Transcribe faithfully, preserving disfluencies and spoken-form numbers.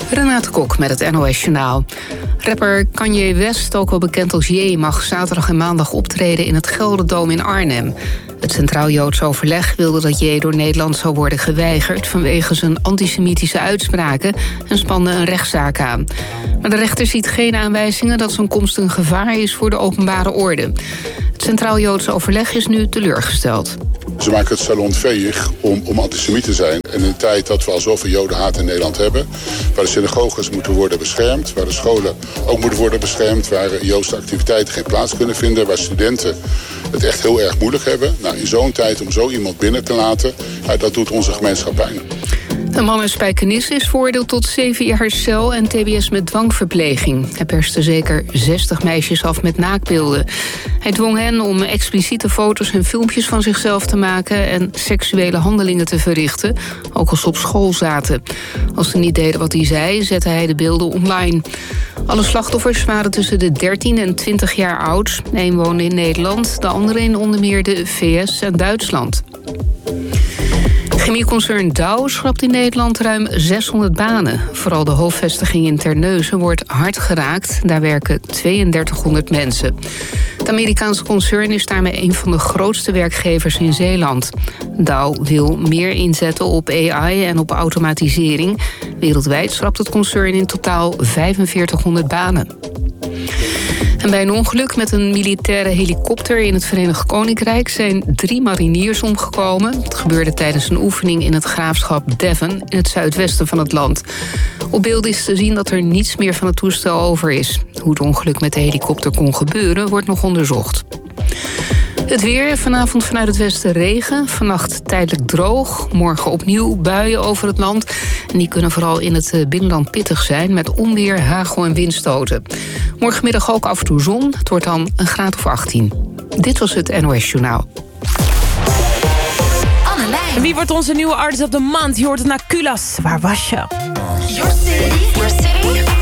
Renate Kok met het N O S Journaal. Rapper Kanye West, ook wel bekend als Ye, mag zaterdag en maandag optreden in het Gelderdoom in Arnhem. Het Centraal Joods Overleg wilde dat Ye door Nederland zou worden geweigerd vanwege zijn antisemitische uitspraken en spande een rechtszaak aan. Maar de rechter ziet geen aanwijzingen dat zijn komst een gevaar is voor de openbare orde. Het Centraal Joods Overleg is nu teleurgesteld. Ze maken het salonveeg om, om antisemiet te zijn. En in een tijd dat we al zoveel jodenhaat in Nederland hebben, waar de synagoges moeten worden beschermd, waar de scholen ook moeten worden beschermd, waar Joodse activiteiten geen plaats kunnen vinden, waar studenten het echt heel erg moeilijk hebben. Nou, in zo'n tijd om zo iemand binnen te laten, ja, dat doet onze gemeenschap pijn. Een man uit Spijkenisse is veroordeeld tot zeven jaar cel en tbs met dwangverpleging. Hij perste zeker zestig meisjes af met naakbeelden. Hij dwong hen om expliciete foto's en filmpjes van zichzelf te maken en seksuele handelingen te verrichten, ook als ze op school zaten. Als ze niet deden wat hij zei, zette hij de beelden online. Alle slachtoffers waren tussen de dertien en twintig jaar oud. Eén woonde in Nederland, de andere in onder meer de V S en Duitsland. Chemieconcern Dow schrapt in Nederland ruim zeshonderd banen. Vooral de hoofdvestiging in Terneuzen wordt hard geraakt. Daar werken tweeëndertighonderd mensen. Het Amerikaanse concern is daarmee een van de grootste werkgevers in Zeeland. Dow wil meer inzetten op A I en op automatisering. Wereldwijd schrapt het concern in totaal vijfenveertighonderd banen. En bij een ongeluk met een militaire helikopter in het Verenigd Koninkrijk zijn drie mariniers omgekomen. Het gebeurde tijdens een oefening in het graafschap Devon in het zuidwesten van het land. Op beeld is te zien dat er niets meer van het toestel over is. Hoe het ongeluk met de helikopter kon gebeuren wordt nog onderzocht. Het weer, vanavond vanuit het westen regen. Vannacht tijdelijk droog. Morgen opnieuw buien over het land. En die kunnen vooral in het binnenland pittig zijn, met onweer, hagel en windstoten. Morgenmiddag ook af en toe zon. Het wordt dan een graad of achttien. Dit was het N O S Journaal. En wie wordt onze nieuwe artist of the month? Je hoort het naar Kulas. Waar was je? Your city, your city.